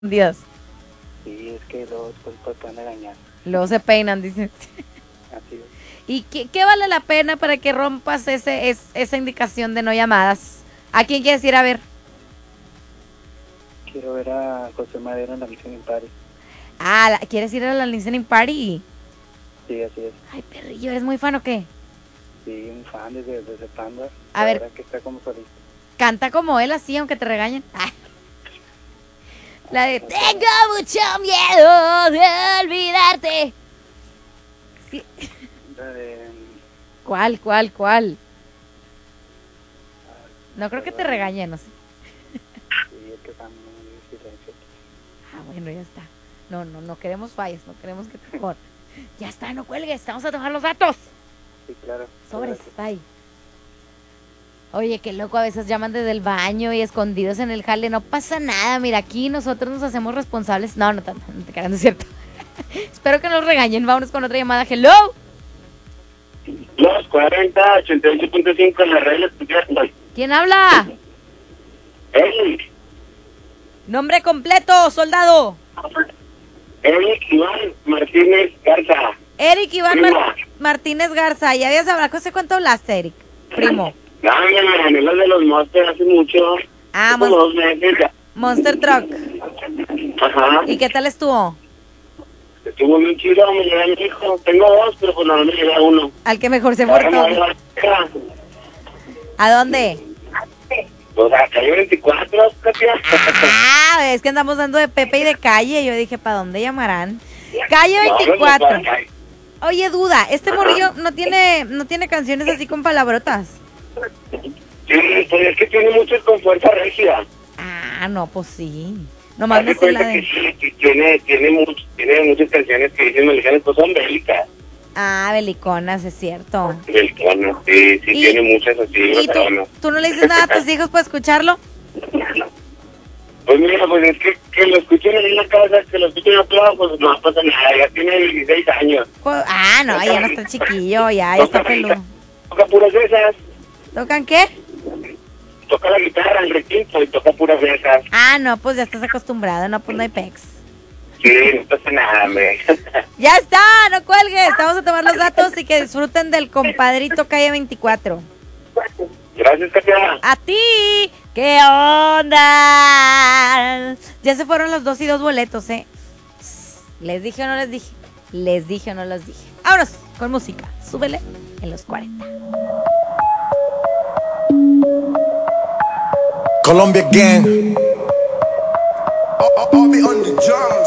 Dios. Sí, es que luego después te pueden engañar. Luego se peinan, dicen. Así es. ¿Y qué vale la pena para que rompas esa indicación de no llamadas? ¿A quién quieres ir a ver? Quiero ver a José Madero en la Listening Party. Ah, ¿quieres ir a la listening party? Sí, así es. Ay, perrillo, ¿eres muy fan o qué? Sí, un fan desde Panda. A ver. Ahora que está como solista. Canta como él así, aunque te regañen. Ah. La de tengo mucho miedo de olvidarte. Sí. La de... ¿Cuál? No creo que te regañen, no sé. Sí, es que están muy silencio. Ah, bueno, ya está. No queremos fallas, no queremos que te corten. Ya está, no cuelgues, vamos a tomar los datos. Sí, claro. Sobres, Gracias. bye. Oye, qué loco, a veces llaman desde el baño y escondidos en el jale. No pasa nada, mira, aquí nosotros nos hacemos responsables. No te creas, no es cierto. Espero que nos regañen. Vámonos con otra llamada. Hello. 240, 88.5 en las redes. ¿Quién habla? Eric. Nombre completo, soldado. Eric Iván Martínez Garza. Eric Iván Prima. Martínez Garza. ¿Ya habías hablado? ¿Hace cuánto hablaste, Eric? Primo. No, me gané los de los Monsters hace mucho. Ah, como 2 meses. Monster Truck. Ajá. ¿Y qué tal estuvo? Estuvo bien chido, me llevé a mi hijo. Tengo 2, pero pues no me llevé a uno. Al que mejor se Ahora me voy portó. a llevar. ¿A dónde? Pues a calle 24, Katia. Ah, es que andamos dando de Pepe y de Calle. Yo dije, ¿para dónde llamarán? Calle No, pues, 24. para acá. Oye, duda, este morrillo no tiene canciones así con palabrotas. Sí, pues es que tiene muchos con fuerza rígida. Ah, no, pues sí. Nomás me Haz de sé la cuenta de... que sí, tiene muchas canciones que dicen mexicanas, pues son bélicas. Ah, beliconas, es cierto. Beliconas, sí, ¿Y- tiene muchas así, ¿Y pero no. tú no le dices nada a tus hijos para escucharlo? Pues mira, pues es que lo escuchen ahí en la casa, que lo escuchen a todos, pues no pasa nada, ya tiene 16 años. Pues, no, ya no está chiquillo, ya está peludo. Toca puras de esas, ¿Tocan qué? toca la guitarra, el requinto y toca puras de esas. Ah, no, pues ya estás acostumbrado, no, pues no hay pex. Sí, no pasa nada, hombre. Ya está, no cuelgues, vamos a tomar los datos y que disfruten del compadrito Calle 24. Gracias, Katia. A ti, ¿qué onda? Ya se fueron los 2 y 2 boletos, ¿eh? ¿Les dije o no les dije? Les dije o no les dije. Vámonos con música, súbele en los 40. Colombia gang. I'll be on the drum.